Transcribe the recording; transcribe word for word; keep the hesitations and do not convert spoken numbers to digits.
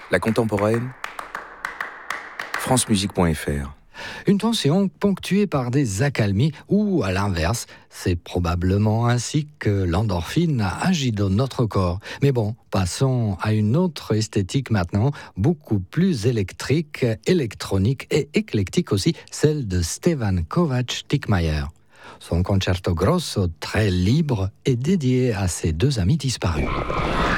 La contemporaine, francemusique point f r. Une tension ponctuée par des accalmies ou, à l'inverse, c'est probablement ainsi que l'endorphine agit dans notre corps. Mais bon, passons à une autre esthétique maintenant, beaucoup plus électrique, électronique et éclectique aussi, celle de Stefan Kovács-Tickmayer. Son concerto grosso, très libre, est dédié à ses deux amis disparus.